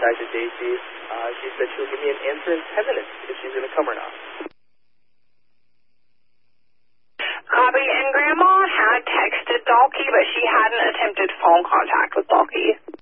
contacted Daisy. She said she'll give me an answer in 10 minutes if she's going to come or not. Copy, and Grandma had texted Dalkey, but she hadn't attempted phone contact with Dalkey.